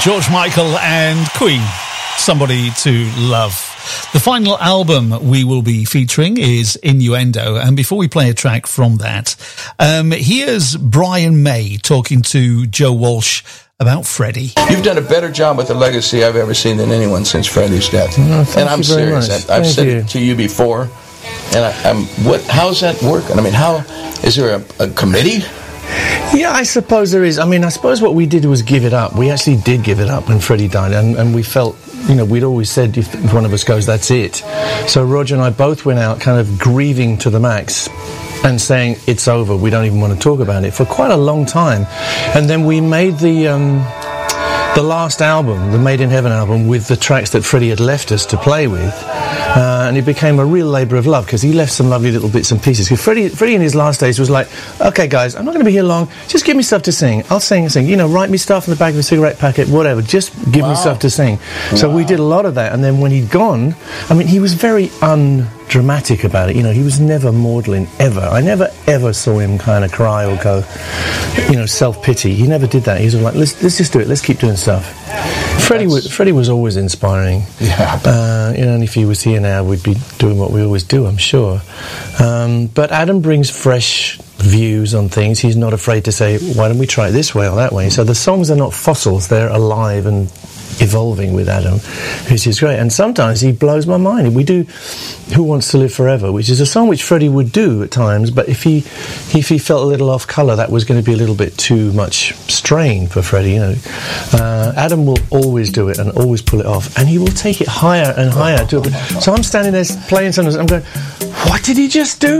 George Michael and Queen, Somebody to Love. The final album we will be featuring is Innuendo, and before we play a track from that, here's Brian May talking to Joe Walsh about Freddie. You've done a better job with the legacy I've ever seen than anyone since Freddie's death. And I'm serious. I've said it to you before. And how's that working? I mean, is there a committee? Yeah, I suppose there is. I mean, I suppose what we did was give it up. We actually did give it up when Freddie died, and we felt, we'd always said if one of us goes, that's it. So Roger and I both went out kind of grieving to the max and saying, it's over, we don't even want to talk about it, for quite a long time. And then we made the last album, the Made in Heaven album, with the tracks that Freddie had left us to play with. And it became a real labour of love, because he left some lovely little bits and pieces. Because Freddie in his last days was like, okay guys, I'm not going to be here long, just give me stuff to sing. I'll sing and sing. Write me stuff in the back of a cigarette packet, whatever, just give me stuff to sing. So we did a lot of that, and then when he'd gone, I mean, he was very undramatic about it. He was never maudlin, ever. I never ever saw him kind of cry or go, self-pity. He never did that. He was like, let's just do it, let's keep doing stuff. Freddie was always inspiring. Yeah. And if he was here now, we'd be doing what we always do, I'm sure. But Adam brings fresh views on things. He's not afraid to say, why don't we try it this way or that way? So the songs are not fossils, they're alive and evolving with Adam, which is great. And sometimes he blows my mind. We do Who Wants to Live Forever, which is a song which Freddie would do at times, but if he felt a little off colour, that was going to be a little bit too much strain for Freddie. Adam will always do it and always pull it off, and he will take it higher and higher. So I'm standing there playing something, I'm going, what did he just do?